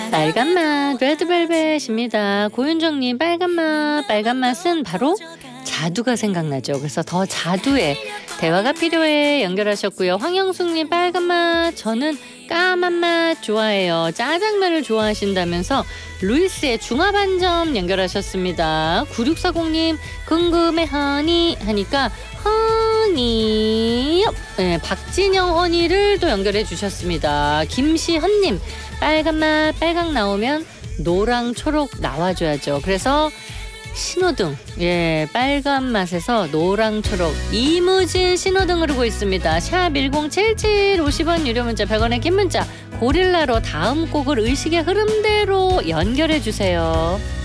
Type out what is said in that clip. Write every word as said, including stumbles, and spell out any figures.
빨간맛 레드벨벳입니다. 고윤정님 빨간맛 빨간맛은 바로 자두가 생각나죠. 그래서 더 자두의 대화가 필요해 연결하셨고요. 황영숙님 빨간맛 저는 까만 맛 좋아해요. 짜장면을 좋아하신다면서 루이스의 중화반점 연결하셨습니다. 구육사공님 궁금해 허니 하니까 허니 네, 박진영 허니를 또 연결해 주셨습니다. 김시현님 빨간맛 빨강 나오면 노랑 초록 나와줘야죠. 그래서 신호등 예 빨간 맛에서 노랑 초록 이무진 신호등 흐르고 있습니다. 샵 일공칠칠 오십 원 유료 문자 백 원의 긴 문자 고릴라로 다음 곡을 의식의 흐름대로 연결해 주세요.